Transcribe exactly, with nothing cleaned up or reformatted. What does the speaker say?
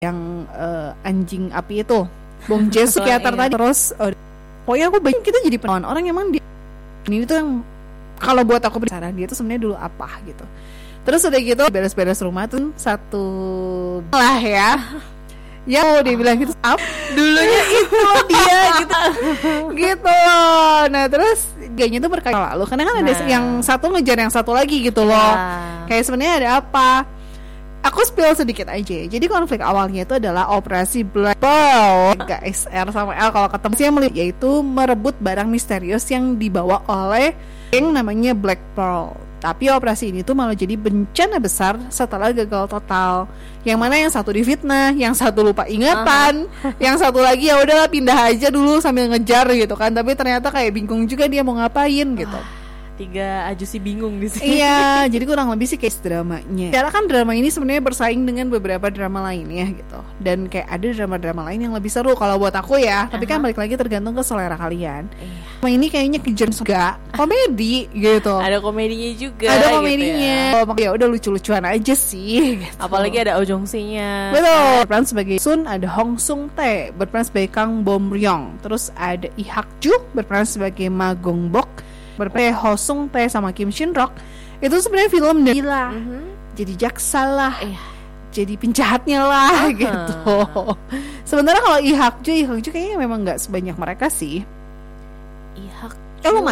yang uh, anjing api itu Bong Joon psikiater iya. tadi terus uh, pokoknya aku bayangin kita jadi penonton orang emang dia ini tuh yang kalau buat aku berbicara dia tuh sebenarnya dulu apa gitu. Terus udah gitu beres-beres rumah tuh satu lah ya ya oh, dia bilang gitu up dulunya itu dia gitu gitu loh. Nah terus gayanya tuh berkali lalu karena kan ada Nah. yang satu ngejar yang satu lagi gitu loh. Ya. Kayak sebenarnya ada apa? Aku spill sedikit aja. Jadi konflik awalnya itu adalah operasi Black Pearl. Guys, R sama L kalau ketemu sih yang melihat yaitu merebut barang misterius yang dibawa oleh yang namanya Black Pearl. Tapi operasi ini tuh malah jadi bencana besar setelah gagal total. Yang mana yang satu difitnah, yang satu lupa ingatan, uh-huh. yang satu lagi ya udahlah pindah aja dulu sambil ngejar gitu kan. Tapi ternyata kayak bingung juga dia mau ngapain gitu. Tiga ajusi bingung di sini. Iya, jadi kurang lebih sih kayak dramanya. Karena kan drama ini sebenarnya bersaing dengan beberapa drama lainnya gitu. Dan kayak ada drama-drama lain yang lebih seru kalau buat aku ya. Uh-huh. Tapi kan balik lagi tergantung ke selera kalian. Iya. Drama ini kayaknya kejar juga komedi gitu. Ada komedinya juga. Ada gitu komedinya. Ya. Oh, ya udah lucu-lucuan aja sih. Gitu. Apalagi ada Oh Jong-sinya. Betul. Berperan sebagai Sun ada Hong Sung Tae, berperan sebagai Kang Bom Ryong. Terus ada Lee Hak Ju berperan sebagai Ma Gong Bok. Berperan Ho Sung Tae sama Kim Shin Rock. Itu sebenarnya film dan gila. Mm-hmm. Jadi jaksa lah. Eh. Jadi penjahatnya lah uh-huh. gitu. Sementara kalau Lee Hak Ju, Lee Hak Ju kayaknya memang nggak sebanyak mereka sih. Lee Hak Ju.